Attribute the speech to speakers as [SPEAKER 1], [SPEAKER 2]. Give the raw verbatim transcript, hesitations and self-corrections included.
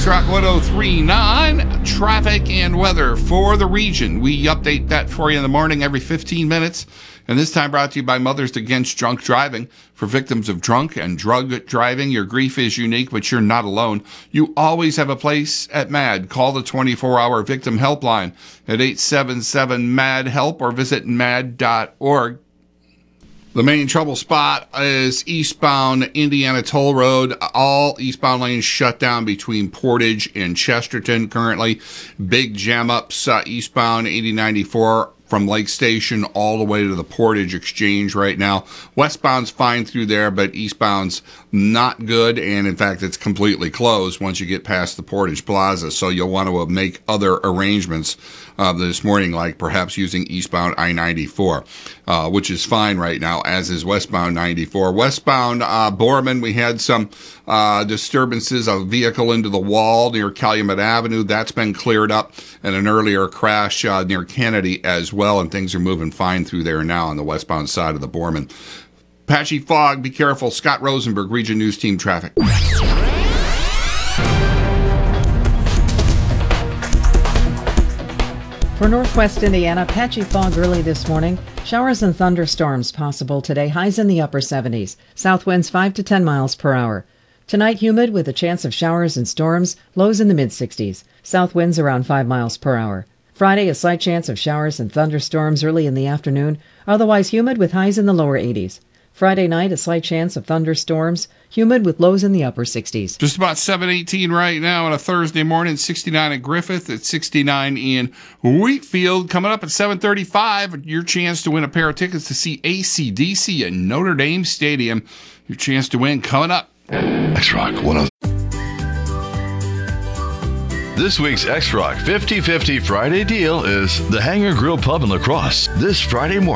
[SPEAKER 1] X-Rock one oh three point nine, traffic and weather for the region. We update that for you in the morning every fifteen minutes. And this time brought to you by Mothers Against Drunk Driving. For victims of drunk and drug driving, your grief is unique, but you're not alone. You always have a place at MAD. Call the twenty-four hour victim helpline at eight seven seven MAD HELP or visit mad dot org. The main trouble spot is eastbound Indiana Toll Road. All eastbound lanes shut down between Portage and Chesterton currently. Big jam-ups uh, eastbound eighty ninety-four from Lake Station all the way to the Portage Exchange right now. Westbound's fine through there, but eastbound's not good, and in fact, it's completely closed once you get past the Portage Plaza, so you'll want to make other arrangements uh, this morning, like perhaps using eastbound I ninety-four, uh, which is fine right now, as is westbound ninety-four. Westbound uh, Borman, we had some uh, disturbances, a vehicle into the wall near Calumet Avenue. That's been cleared up, and an earlier crash uh, near Kennedy as well, and things are moving fine through there now on the westbound side of the Borman. Patchy fog, be careful. Scott Rosenberg, Region News Team Traffic.
[SPEAKER 2] For northwest Indiana, patchy fog early this morning. Showers and thunderstorms possible today. Highs in the upper seventies. South winds five to ten miles per hour. Tonight, humid with a chance of showers and storms. Lows in the mid-sixties. South winds around five miles per hour. Friday, a slight chance of showers and thunderstorms early in the afternoon. Otherwise humid with highs in the lower eighties. Friday night, a slight chance of thunderstorms. Humid with lows in the upper sixties.
[SPEAKER 1] Just about seven eighteen right now on a Thursday morning. sixty-nine at Griffith, at sixty-nine in Wheatfield. Coming up at seven thirty-five, your chance to win a pair of tickets to see A C D C at Notre Dame Stadium. Your chance to win coming up.
[SPEAKER 3] X-Rock one oh. This week's X-Rock fifty fifty Friday deal is the Hangar Grill Pub in La Crosse. This Friday morning.